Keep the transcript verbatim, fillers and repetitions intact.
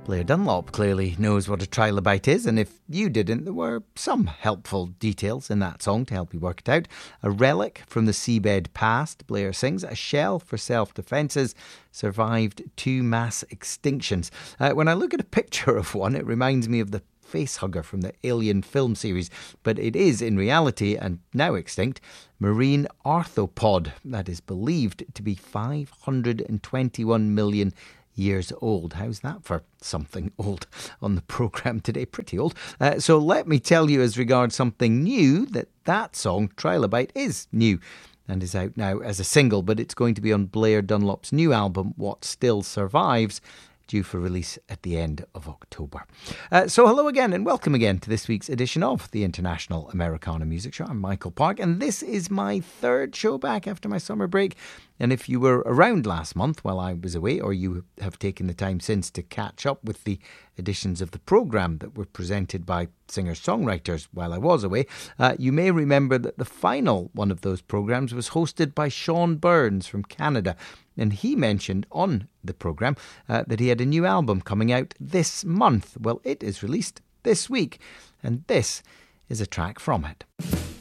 Blair Dunlop clearly knows what a trilobite is, and if you didn't, there were some helpful details in that song to help you work it out. A relic from the seabed past, Blair sings. A shell for self-defences. Survived two mass extinctions. Uh, when I look at a picture of one, it reminds me of the facehugger from the Alien film series, but it is in reality, and now extinct, marine arthropod that is believed to be five hundred twenty-one million years old. How's that for something old on the programme today? Pretty old. Uh, so let me tell you, as regards something new, that that song, Trilobite, is new and is out now as a single, but it's going to be on Blair Dunlop's new album, What Still Survives, due for release at the end of October. Uh, so hello again and welcome again to this week's edition of the International Americana Music Show. I'm Michael Park, and this is my third show back after my summer break. And if you were around last month while I was away, or you have taken the time since to catch up with the editions of the programme that were presented by singer-songwriters while I was away, uh, you may remember that the final one of those programmes was hosted by Sean Burns from Canada. And he mentioned on the programme uh, that he had a new album coming out this month. Well, it is released this week, and this is a track from it.